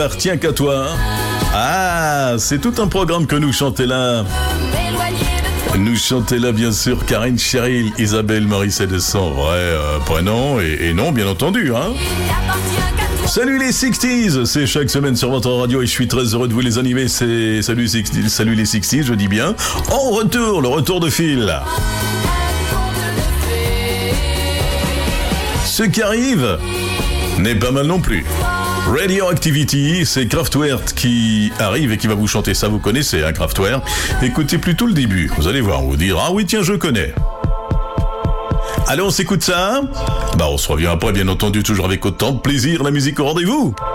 Tiens qu'à toi. Ah, c'est tout un programme que nous chantons là. Nous chantons là, bien sûr, Karine Cheryl, Isabelle Morissette de son vrai prénom et nom, bien entendu, hein. Salut les 60s, c'est chaque semaine sur votre radio et je suis très heureux de vous les animer. C'est salut les 60s, je dis bien. En retour, le retour de fil. Ce qui arrive n'est pas mal non plus. Radioactivity, c'est Kraftwerk qui arrive et qui va vous chanter ça, vous connaissez, hein, Kraftwerk. Écoutez plutôt le début, vous allez voir, vous dire, ah oui, tiens, je connais. Allez, on s'écoute ça. Bah, on se revient après, bien entendu, toujours avec autant de plaisir, la musique au rendez-vous.